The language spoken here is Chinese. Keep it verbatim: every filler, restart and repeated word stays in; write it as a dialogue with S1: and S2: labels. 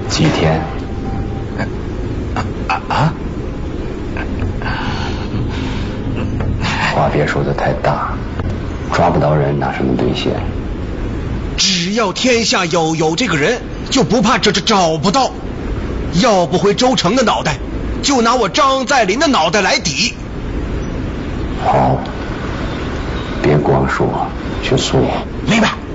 S1: 几天？
S2: 啊啊！
S1: 话别说的太大，抓不到人拿什么兑现？
S2: 只要天下有有这个人，就不怕这这找不到。要不回周成的脑袋，就拿我张在林的脑袋来抵。
S1: 好，别光说，去做。
S2: 明白。